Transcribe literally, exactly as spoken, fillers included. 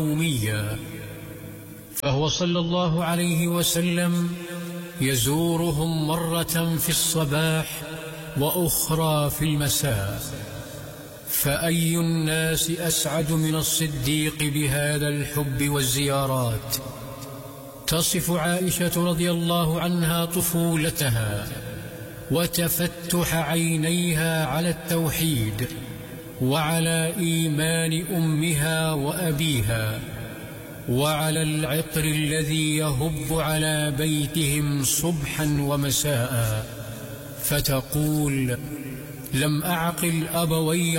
يوميا، فهو صلى الله عليه وسلم يزورهم مرة في الصباح وأخرى في المساء. فأي الناس أسعد من الصديق بهذا الحب والزيارات؟ تصف عائشة رضي الله عنها طفولتها وتفتح عينيها على التوحيد وعلى إيمان أمها وأبيها وعلى العطر الذي يهب على بيتهم صبحا ومساء، فتقول: لم أعقل أبوي